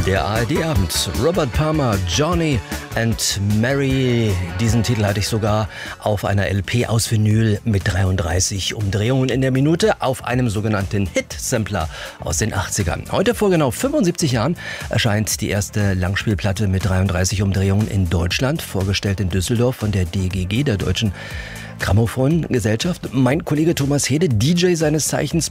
Der ARD-Abend. Robert Palmer, Johnny and Mary. Diesen Titel hatte ich sogar auf einer LP aus Vinyl mit 33 Umdrehungen in der Minute auf einem sogenannten Hit-Sampler aus den 80ern. Heute vor genau 75 Jahren erscheint die erste Langspielplatte mit 33 Umdrehungen in Deutschland, vorgestellt in Düsseldorf von der DGG, der Deutschen Grammophon-Gesellschaft. Mein Kollege Thomas Hede, DJ seines Zeichens,